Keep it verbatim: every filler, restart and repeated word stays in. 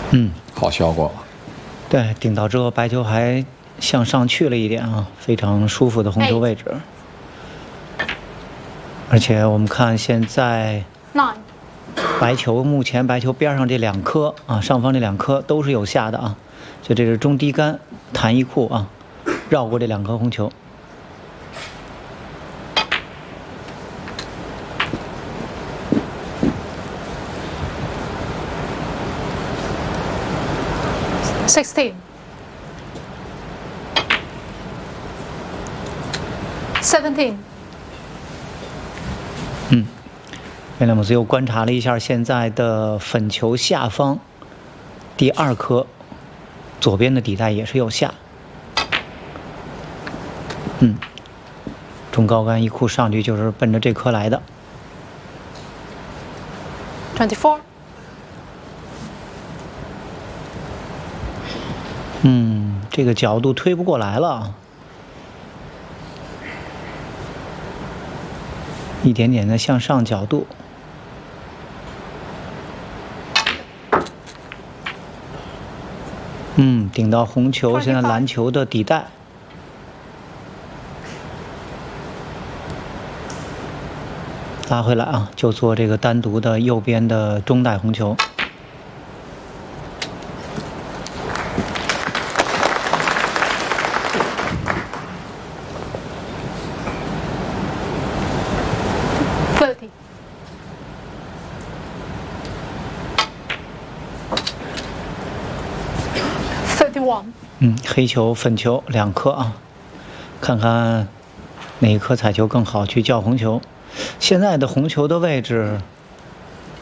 嗯， 好效果。 对，顶到之后白球还向上去了一点啊，非常舒服的红球位置。而且我们看现在，白球目前白球边上这两颗啊，上方这两颗都是有下的啊，所以这是中低杆弹一库啊，绕过这两颗红球。 Sixteen. Seventeen. 嗯，威廉姆斯又观察了一下现在的粉球下方第二颗左边的底带也是有下。嗯，中高杆一库上去就是奔着这颗来的。 Twenty-four. 嗯，这个角度推不过来了，一点点的向上角度。嗯，顶到红球，现在蓝球的底带。拉回来啊，就做这个单独的右边的中带红球。 Thirty. 31. 嗯，黑球、粉球两颗啊，看看哪一颗彩球更好去叫红球。现在的红球的位置